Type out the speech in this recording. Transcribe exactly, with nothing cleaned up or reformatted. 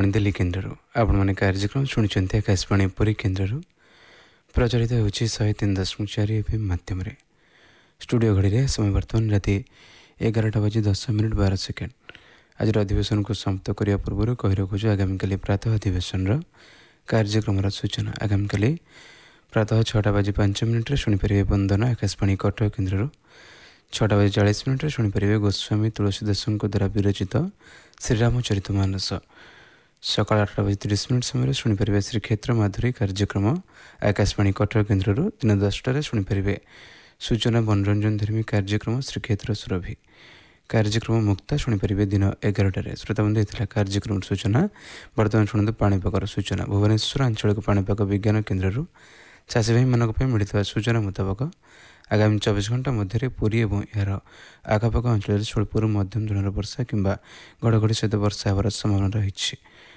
आकाशवाणी दिल्ली केन्द्रରୁ ଆପଣମାନେ କାର୍ଯ୍ୟକ୍ରମ ଶୁଣିଛନ୍ତି ଆକାଶବାଣୀ ପୁରୀ କେନ୍ଦ୍ରରୁ ପ୍ରଚାରିତ ହେଉଛି ଶହେ ତିନି ଦଶମିକ ଚାରି ଏଫ୍ ଏମ୍ ମାଧ୍ୟମରେ। ଷ୍ଟୁଡ଼ିଓ ଘଡ଼ିରେ ସମୟ ବର୍ତ୍ତମାନ ରାତି ଏଗାରଟା ବାଜି ଦଶ ମିନିଟ୍ ବାର ସେକେଣ୍ଡ। ଆଜିର ଅଧିବେଶନକୁ ସମାପ୍ତ କରିବା ପୂର୍ବରୁ କହି ରଖୁଛୁ ଆଗାମୀକାଲି ପ୍ରାତଃ ଅଧିବେଶନର କାର୍ଯ୍ୟକ୍ରମର ସୂଚନା। ଆଗାମୀକାଲି ପ୍ରାତଃ ଛଅଟା ବାଜି ପାଞ୍ଚ ମିନିଟ୍ରେ ଶୁଣିପାରିବେ ବନ୍ଦନା ଆକାଶବାଣୀ କଟକ କେନ୍ଦ୍ରରୁ। ଛଅଟା ବାଜି ଚାଳିଶ ମିନିଟ୍ରେ ଶୁଣିପାରିବେ ଗୋସ୍ୱାମୀ ତୁଳସୀ ଦାସଙ୍କ ଦ୍ୱାରା ବିରଚିତ ଶ୍ରୀରାମଚରିତ ମାନସ। ସକାଳ ଆଠଟା ବାଜି ତିରିଶ ମିନିଟ୍ ସମୟରେ ଶୁଣିପାରିବେ ଶ୍ରୀକ୍ଷେତ୍ର ମାଧୁରୀ କାର୍ଯ୍ୟକ୍ରମ ଆକାଶବାଣୀ କଟକ କେନ୍ଦ୍ରରୁ। ଦିନ ଦଶଟାରେ ଶୁଣିପାରିବେ ସୂଚନା ମନୋରଞ୍ଜନ ଧର୍ମୀ କାର୍ଯ୍ୟକ୍ରମ ଶ୍ରୀକ୍ଷେତ୍ର ସୁରଭି। କାର୍ଯ୍ୟକ୍ରମ ମୁକ୍ତା ଶୁଣିପାରିବେ ଦିନ ଏଗାରଟାରେ। ଶ୍ରୋତାବନ୍ଧୁ ଏଥିଲା କାର୍ଯ୍ୟକ୍ରମ ସୂଚନା। ବର୍ତ୍ତମାନ ଶୁଣନ୍ତୁ ପାଣିପାଗର ସୂଚନା। ଭୁବନେଶ୍ୱର ଆଞ୍ଚଳିକ ପାଣିପାଗ ବିଜ୍ଞାନ କେନ୍ଦ୍ରରୁ ଚାଷୀଭାଇମାନଙ୍କ ପାଇଁ ମିଳିଥିବା ସୂଚନା ମୁତାବକ ଆଗାମୀ ଚବିଶ ଘଣ୍ଟା ମଧ୍ୟରେ ପୁରୀ ଏବଂ ଏହାର ଆଖପାଖ ଅଞ୍ଚଳରେ ସ୍ୱଳ୍ପରୁ ମଧ୍ୟମ ଧରଣର ବର୍ଷା କିମ୍ବା ଘଡ଼ଘଡ଼ି ସହିତ ବର୍ଷା ହେବାର ସମ୍ଭାବନା ରହିଛି।